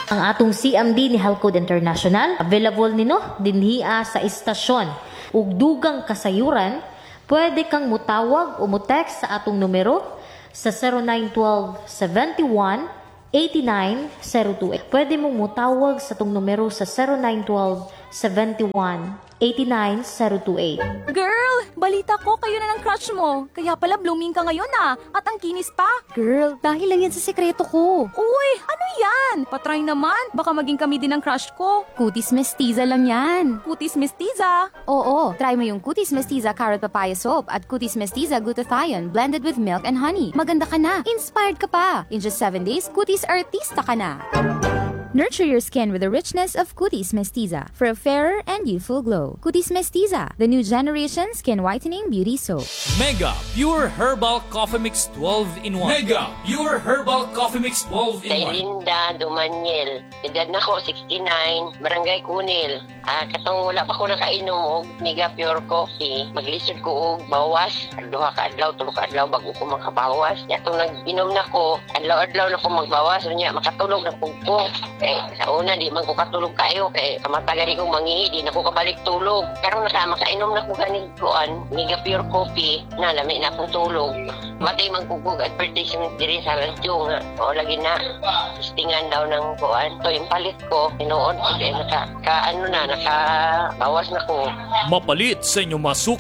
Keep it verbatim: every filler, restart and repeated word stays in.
Ang atong C M D ni Halcod International available nino dinhiya sa istasyon ug dugang kasayuran. Pwede kang mutawag o mutext sa atong numero sa zero nine one two, seven one, eight nine zero two eight. Pwede mong mutawag sa atong numero sa zero nine one two, seven one, eight nine zero two eight. Girl, balita ko kayo na ng crush mo. Kaya pala blooming ka ngayon ah. At ang kinis pa. Girl, dahil lang yan sa sekreto ko. Uy, ano yan? Patry naman. Baka maging kami din ang crush ko. Cutis mestiza lang yan. Cutis mestiza. Oo, try mo yung Cutis mestiza carrot papaya soap at Cutis mestiza glutathione blended with milk and honey. Maganda ka na. Inspired ka pa. In just seven days, Cutis artista ka na. Nurture your skin with the richness of Cutis mestiza for a fairer and youthful glow. Cutis mestiza, the new generation skin whitening beauty soap. Mega Pure Herbal Coffee Mix twelve in one. Mega Pure Herbal Coffee Mix twelve in Kay one. Linda Dumaniel. Edad na ko, sixty-nine, Barangay Kunil. Ah, katong wala pa ko nakainom og Mega Pure Coffee. Maglisod ko og bawas. Duha ka adlaw, tulo ka adlaw bago ko makabawas. Yatong nag-inom na ko, adlaw-adlaw na ko magbawas. Unya, makatulog na po ko. Eh, sa una, di man ko katulog kayo. Kaya kamatagari kong mangihi, di na ko kabalik tulog. Karon na ka, makainom na ko ganit koan. Mega Pure Coffee. Na, lami na akong tulog. Matay magkukog advertisement diri sa radyo nga. O, lagi na. Istingan daw ng koan. So, yung palit ko, tinoon ko. Eh, naka, ka, ano na, naka, bawas na ko. Mapalit sa inyong masuk